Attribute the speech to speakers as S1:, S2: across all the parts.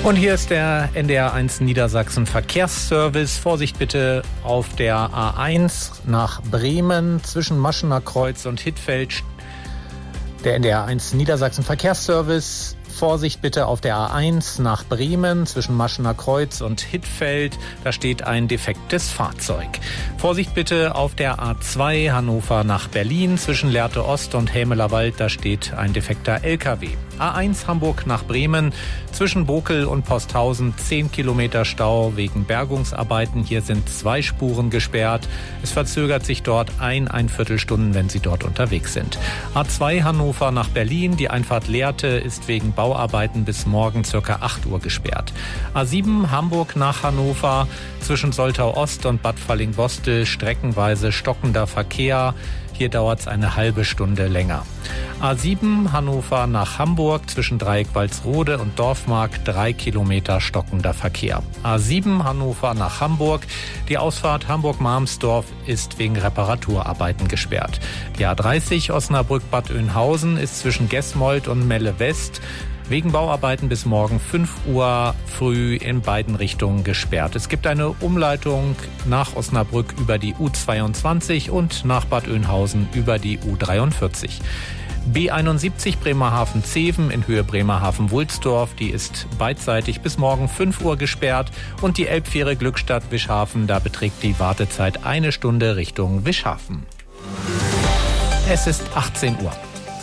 S1: Und hier ist der NDR1 Niedersachsen Verkehrsservice. Vorsicht bitte auf der A1 nach Bremen zwischen Maschener Kreuz und Hittfeld. Der NDR1 Niedersachsen Verkehrsservice. Vorsicht bitte auf der A1 nach Bremen zwischen Maschener Kreuz und Hittfeld. Da steht ein defektes Fahrzeug. Vorsicht bitte auf der A2 Hannover nach Berlin zwischen Lehrte Ost und Hämelerwald. Da steht ein defekter LKW. A1 Hamburg nach Bremen zwischen Bokel und Posthausen 10 Kilometer Stau wegen Bergungsarbeiten. Hier sind 2 Spuren gesperrt. Es verzögert sich dort ein Viertelstunden, wenn Sie dort unterwegs sind. A2 Hannover nach Berlin. Die Einfahrt Lehrte ist wegen Bauarbeiten bis morgen ca. 8 Uhr gesperrt. A7 Hamburg nach Hannover zwischen Soltau Ost und Bad Falling-Bostel streckenweise stockender Verkehr. Hier dauert es eine halbe Stunde länger. A7 Hannover nach Hamburg zwischen Dreieck-Walsrode und Dorfmark 3 Kilometer stockender Verkehr. A7 Hannover nach Hamburg. Die Ausfahrt Hamburg-Marmsdorf ist wegen Reparaturarbeiten gesperrt. Die A30 Osnabrück-Bad Oeynhausen ist zwischen Gesmold und Melle West wegen Bauarbeiten bis morgen 5 Uhr früh in beiden Richtungen gesperrt. Es gibt eine Umleitung nach Osnabrück über die U22 und nach Bad Oeynhausen über die U43. B71 Bremerhaven-Zeven in Höhe Bremerhaven-Wulsdorf, die ist beidseitig bis morgen 5 Uhr gesperrt. Und die Elbfähre Glückstadt-Wischhafen, da beträgt die Wartezeit 1 Stunde Richtung Wischhafen. Es ist 18 Uhr.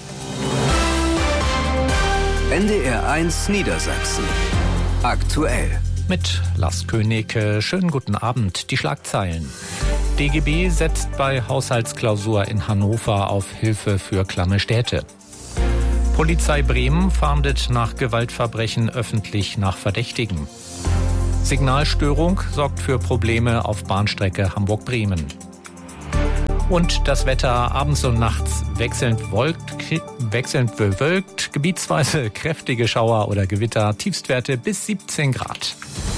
S2: NDR1 Niedersachsen. Aktuell.
S1: Mit Lars König. Schönen guten Abend. Die Schlagzeilen. DGB setzt bei Haushaltsklausur in Hannover auf Hilfe für klamme Städte. Polizei Bremen fahndet nach Gewaltverbrechen öffentlich nach Verdächtigen. Signalstörung sorgt für Probleme auf Bahnstrecke Hamburg-Bremen. Und das Wetter abends und nachts wechselnd bewölkt, gebietsweise kräftige Schauer oder Gewitter, Tiefstwerte bis 17 Grad.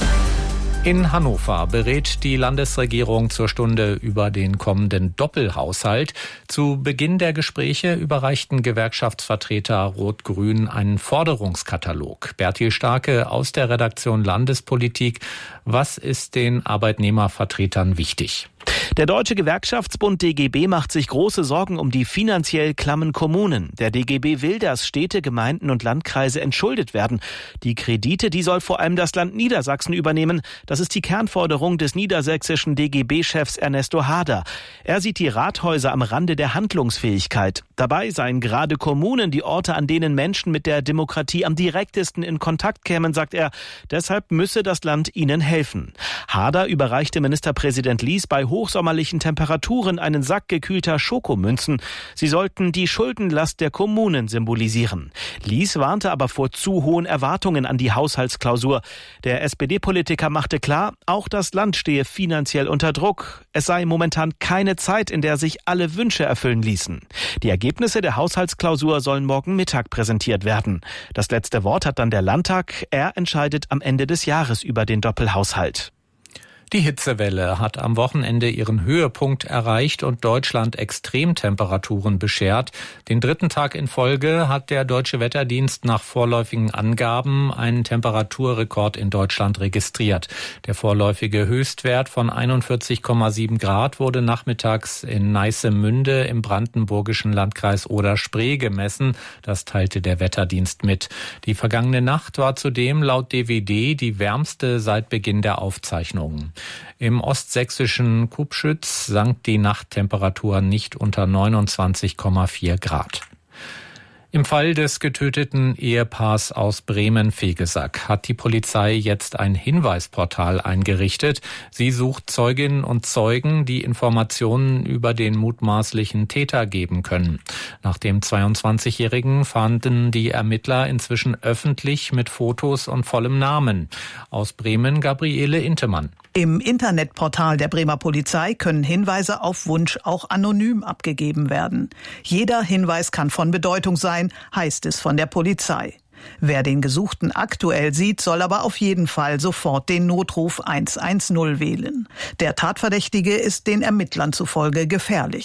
S1: In Hannover berät die Landesregierung zur Stunde über den kommenden Doppelhaushalt. Zu Beginn der Gespräche überreichten Gewerkschaftsvertreter Rot-Grün einen Forderungskatalog. Bertil Starke aus der Redaktion Landespolitik. Was ist den Arbeitnehmervertretern wichtig?
S3: Der Deutsche Gewerkschaftsbund DGB macht sich große Sorgen um die finanziell klammen Kommunen. Der DGB will, dass Städte, Gemeinden und Landkreise entschuldet werden. Die Kredite, die soll vor allem das Land Niedersachsen übernehmen. Das ist die Kernforderung des niedersächsischen DGB-Chefs Ernesto Harder. Er sieht die Rathäuser am Rande der Handlungsfähigkeit. Dabei seien gerade Kommunen die Orte, an denen Menschen mit der Demokratie am direktesten in Kontakt kämen, sagt er. Deshalb müsse das Land ihnen helfen. Harder überreichte Ministerpräsident Lies bei hochsommerlichen Temperaturen einen Sack gekühlter Schokomünzen. Sie sollten die Schuldenlast der Kommunen symbolisieren. Lies warnte aber vor zu hohen Erwartungen an die Haushaltsklausur. Der SPD-Politiker machte klar, auch das Land stehe finanziell unter Druck. Es sei momentan keine Zeit, in der sich alle Wünsche erfüllen ließen. Die Ergebnisse der Haushaltsklausur sollen morgen Mittag präsentiert werden. Das letzte Wort hat dann der Landtag. Er entscheidet am Ende des Jahres über den Doppelhaushalt.
S1: Die Hitzewelle hat am Wochenende ihren Höhepunkt erreicht und Deutschland Extremtemperaturen beschert. Den 3. Tag in Folge hat der Deutsche Wetterdienst nach vorläufigen Angaben einen Temperaturrekord in Deutschland registriert. Der vorläufige Höchstwert von 41,7 Grad wurde nachmittags in Neissemünde im brandenburgischen Landkreis Oder-Spree gemessen. Das teilte der Wetterdienst mit. Die vergangene Nacht war zudem laut DWD die wärmste seit Beginn der Aufzeichnungen. Im ostsächsischen Kubschütz sank die Nachttemperatur nicht unter 29,4 Grad. Im Fall des getöteten Ehepaars aus Bremen-Vegesack hat die Polizei jetzt ein Hinweisportal eingerichtet. Sie sucht Zeuginnen und Zeugen, die Informationen über den mutmaßlichen Täter geben können. Nach dem 22-Jährigen fahnden die Ermittler inzwischen öffentlich mit Fotos und vollem Namen. Aus Bremen Gabriele Intemann.
S4: Im Internetportal der Bremer Polizei können Hinweise auf Wunsch auch anonym abgegeben werden. Jeder Hinweis kann von Bedeutung sein, heißt es von der Polizei. Wer den Gesuchten aktuell sieht, soll aber auf jeden Fall sofort den Notruf 110 wählen. Der Tatverdächtige ist den Ermittlern zufolge gefährlich.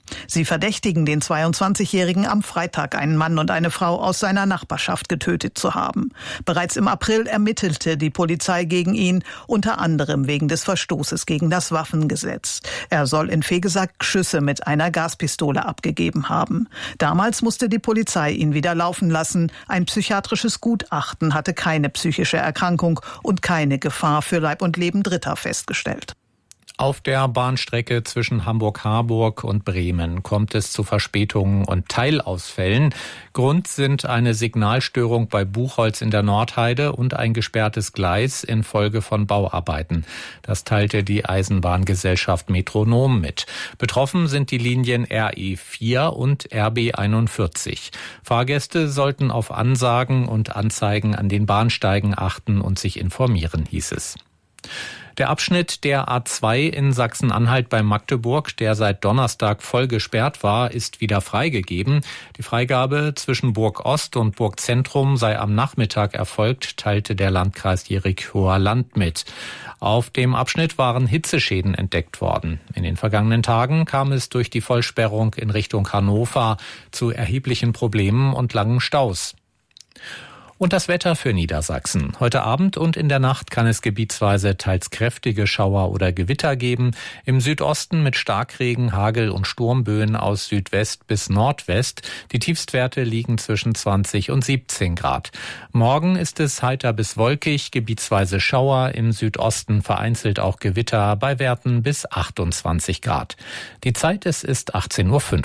S4: Sie verdächtigen den 22-Jährigen am Freitag, einen Mann und eine Frau aus seiner Nachbarschaft getötet zu haben. Bereits im April ermittelte die Polizei gegen ihn, unter anderem wegen des Verstoßes gegen das Waffengesetz. Er soll in Vegesack Schüsse mit einer Gaspistole abgegeben haben. Damals musste die Polizei ihn wieder laufen lassen. Ein psychiatrisches Gutachten hatte keine psychische Erkrankung und keine Gefahr für Leib und Leben Dritter festgestellt.
S1: Auf der Bahnstrecke zwischen Hamburg-Harburg und Bremen kommt es zu Verspätungen und Teilausfällen. Grund sind eine Signalstörung bei Buchholz in der Nordheide und ein gesperrtes Gleis infolge von Bauarbeiten. Das teilte die Eisenbahngesellschaft Metronom mit. Betroffen sind die Linien RE4 und RB41. Fahrgäste sollten auf Ansagen und Anzeigen an den Bahnsteigen achten und sich informieren, hieß es. Der Abschnitt der A2 in Sachsen-Anhalt bei Magdeburg, der seit Donnerstag voll gesperrt war, ist wieder freigegeben. Die Freigabe zwischen Burg Ost und Burg Zentrum sei am Nachmittag erfolgt, teilte der Landkreis Jerichower Land mit. Auf dem Abschnitt waren Hitzeschäden entdeckt worden. In den vergangenen Tagen kam es durch die Vollsperrung in Richtung Hannover zu erheblichen Problemen und langen Staus. Und das Wetter für Niedersachsen. Heute Abend und in der Nacht kann es gebietsweise teils kräftige Schauer oder Gewitter geben. Im Südosten mit Starkregen, Hagel und Sturmböen aus Südwest bis Nordwest. Die Tiefstwerte liegen zwischen 20 und 17 Grad. Morgen ist es heiter bis wolkig, gebietsweise Schauer, im Südosten vereinzelt auch Gewitter bei Werten bis 28 Grad. Die Zeit ist 18:05 Uhr.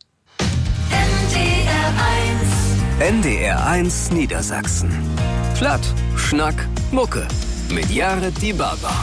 S2: NDR 1 Niedersachsen. Platt, Schnack, Mucke. Mit Jared Dibaba.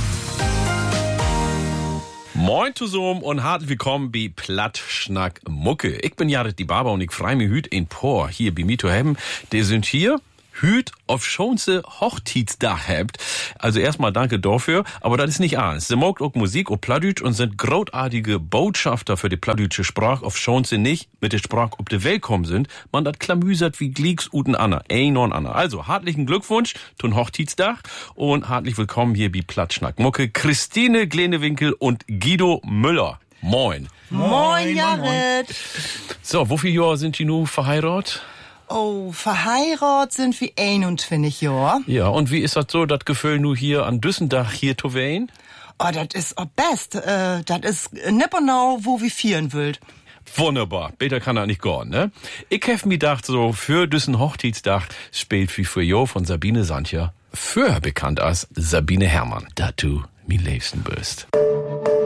S5: Moin zusammen und herzlich willkommen bei Platt, Schnack, Mucke. Ich bin Jared Dibaba und ich freue mich heute in Por hier bei mir zu haben. Die sind hier Hüt auf schönste Hochzeitsdach habt. Also erstmal danke dafür, aber das ist nicht alles. Sie mag auch Musik auf Plattdeutsch und sind großartige Botschafter für die plattdeutsche Sprache auf schönste nicht mit der Sprache auf die Welt kommen sind. Man dat klamüsert wie Glicks uten Anna, non Anna. Also herzlichen Glückwunsch zum Hochzeitsdach und herzlich willkommen hier bei Platt, Schnack, Mucke. Christine Glenewinkel und Guido Müller. Moin.
S6: Moin, Jared.
S5: So, wie viele Jahre sind die nun verheiratet?
S6: Oh, verheiratet sind wir 21 Jahre.
S5: Ja, und wie ist das so, das Gefühl nur hier an Düssendach hier zu wählen?
S6: Oh, das ist auch best. Das ist nippenau, wo wir vieren wollt.
S5: Wunderbar, besser kann er nicht gehen, ne? Ich hab mir gedacht, so für Düssen Hochzeitsdach spielt wie für Jo von Sabine Santja, früher bekannt als Sabine Herrmann, da du mein Liebsten bist.